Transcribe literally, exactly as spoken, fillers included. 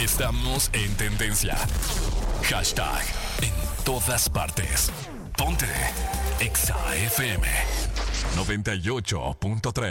Estamos en tendencia. Hashtag en todas partes. Ponte Exa F M noventa y ocho punto tres.